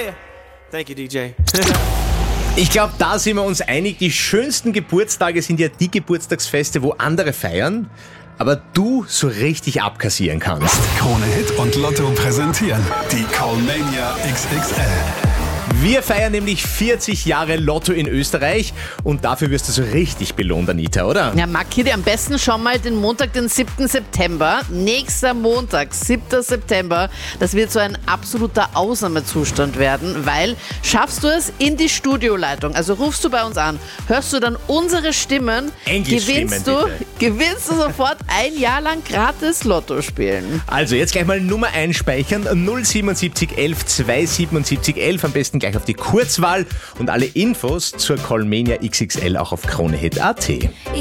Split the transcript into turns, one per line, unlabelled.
Yeah. Thank you, DJ.
Ich glaube, da sind wir uns einig, die schönsten Geburtstage sind ja die Geburtstagsfeste, wo andere feiern, aber du so richtig abkassieren kannst.
Krone Hit und Lotto präsentieren die Callmania XXL.
Wir feiern nämlich 40 Jahre Lotto in Österreich und dafür wirst du so richtig belohnt, Anita, oder?
Ja, Maki, am besten schon mal den Montag, den 7. September. Nächster Montag, 7. September. Das wird so ein absoluter Ausnahmezustand werden, weil schaffst du es in die Studioleitung, also rufst du bei uns an, hörst du dann unsere Stimmen, gewinnst du sofort ein Jahr lang gratis Lotto spielen.
Also jetzt gleich mal Nummer einspeichern, 077 11 277 11, am besten gleich auf die Kurzwahl und alle Infos zur Callmania XXL auch auf KroneHit.at.